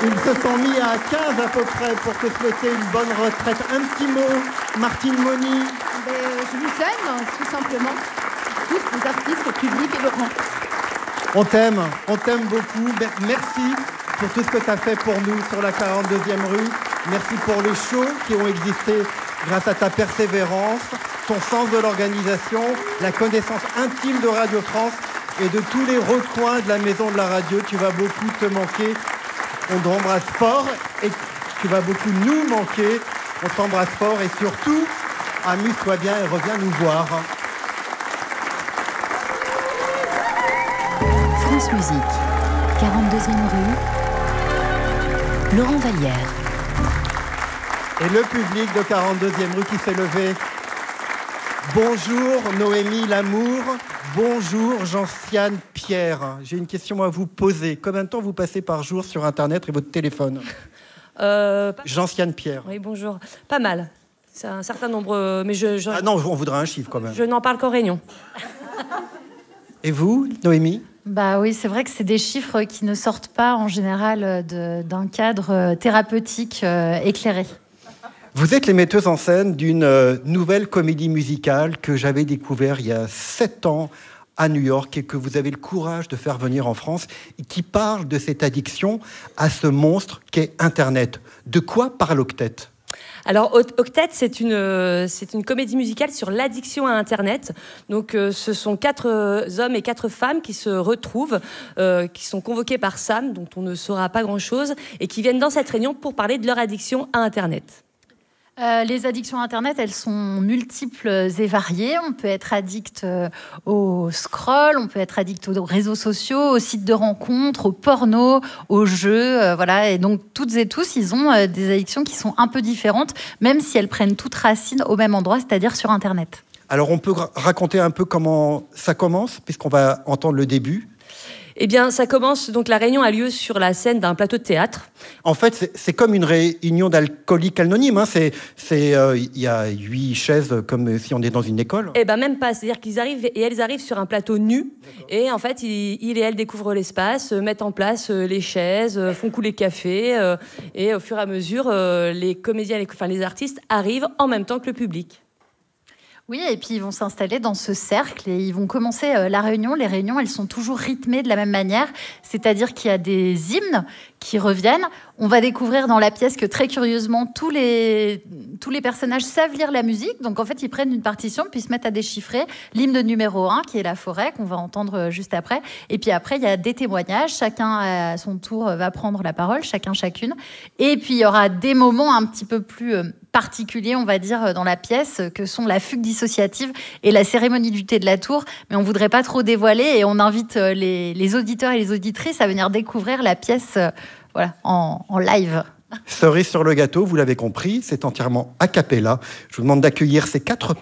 Ils se sont mis à 15 à peu près pour te souhaiter une bonne retraite. Un petit mot, Martine Moni. Je vous aime, tout simplement. Tous les artistes, le public et Laurent. On t'aime beaucoup. Merci pour tout ce que tu as fait pour nous sur la 42e rue. Merci pour les shows qui ont existé grâce à ta persévérance, ton sens de l'organisation, la connaissance intime de Radio France et de tous les recoins de la maison de la radio. Tu vas beaucoup te manquer. On t'embrasse fort et tu vas beaucoup nous manquer. On t'embrasse fort et surtout, amuse-toi bien et reviens nous voir. France Musique, 42e rue, Laurent Vallière. Et le public de 42e rue qui s'est levé. Bonjour Noémie Lamour, bonjour Jean-Siane Pierre. J'ai une question à vous poser. Combien de temps vous passez par jour sur Internet et votre téléphone ? Jean-Siane Pierre. Oui, bonjour. Pas mal. C'est un certain nombre, mais Ah non, on voudrait un chiffre quand même. Je n'en parle qu'en réunion. Et vous, Noémie ? Bah oui, c'est vrai que c'est des chiffres qui ne sortent pas en général d'un cadre thérapeutique éclairé. Vous êtes les metteuses en scène d'une nouvelle comédie musicale que j'avais découvert il y a 7 ans à New York et que vous avez le courage de faire venir en France et qui parle de cette addiction à ce monstre qu'est Internet. De quoi parle Octet ? Alors, Octet, c'est une comédie musicale sur l'addiction à Internet. Donc, ce sont 4 hommes et 4 femmes qui se retrouvent, qui sont convoqués par Sam, dont on ne saura pas grand-chose, et qui viennent dans cette réunion pour parler de leur addiction à Internet. Les addictions à Internet, elles sont multiples et variées. On peut être addict au scroll, on peut être addict aux réseaux sociaux, aux sites de rencontres, au porno, aux jeux. Voilà. Et donc, toutes et tous, ils ont des addictions qui sont un peu différentes, même si elles prennent toutes racines au même endroit, c'est-à-dire sur Internet. Alors, on peut raconter un peu comment ça commence, puisqu'on va entendre le début. Eh bien, ça commence, donc la réunion a lieu sur la scène d'un plateau de théâtre. En fait, c'est comme une réunion d'alcooliques anonymes. Hein. Il y a 8 chaises, comme si on est dans une école. Eh bien, même pas. C'est-à-dire qu'ils arrivent et elles arrivent sur un plateau nu. D'accord. Et en fait, ils et elles découvrent l'espace, mettent en place les chaises, font couler le café. Et au fur et à mesure, les comédiens, les artistes arrivent en même temps que le public. Oui, et puis ils vont s'installer dans ce cercle et ils vont commencer la réunion. Les réunions, elles sont toujours rythmées de la même manière, c'est-à-dire qu'il y a des hymnes qui reviennent. On va découvrir dans la pièce que très curieusement, tous les personnages savent lire la musique. Donc en fait, ils prennent une partition puis se mettent à déchiffrer l'hymne numéro 1, qui est La Forêt, qu'on va entendre juste après. Et puis après, il y a des témoignages. Chacun à son tour va prendre la parole, chacune. Et puis il y aura des moments un petit peu plus particuliers, on va dire, dans la pièce, que sont la fugue dissociative et la cérémonie du thé de la tour. Mais on voudrait pas trop dévoiler et on invite les auditeurs et les auditrices à venir découvrir la pièce en live. Cerise sur le gâteau, vous l'avez compris, c'est entièrement a cappella. Je vous demande d'accueillir ces 4